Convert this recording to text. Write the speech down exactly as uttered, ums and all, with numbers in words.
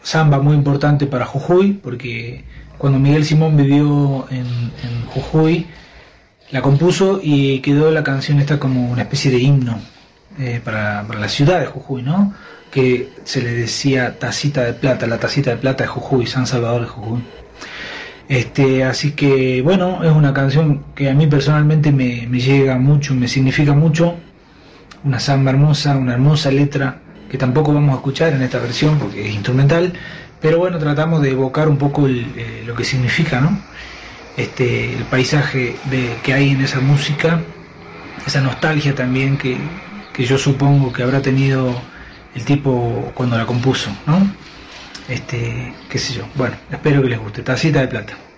samba muy importante para Jujuy, porque cuando Miguel Simón vivió en, en Jujuy, la compuso y quedó la canción esta como una especie de himno eh, para, para la ciudad de Jujuy, ¿no? Que se le decía tacita de plata, la tacita de plata de Jujuy, San Salvador de Jujuy. Este, así que bueno, es una canción que a mí personalmente me, me llega mucho, me significa mucho, una samba hermosa, una hermosa letra, que tampoco vamos a escuchar en esta versión porque es instrumental, pero bueno, tratamos de evocar un poco el, eh, lo que significa, ¿no? Este, el paisaje de, que hay en esa música, esa nostalgia también que, que yo supongo que habrá tenido el tipo cuando la compuso, ¿no? Este, qué sé yo, bueno, espero que les guste. Tacita de plata.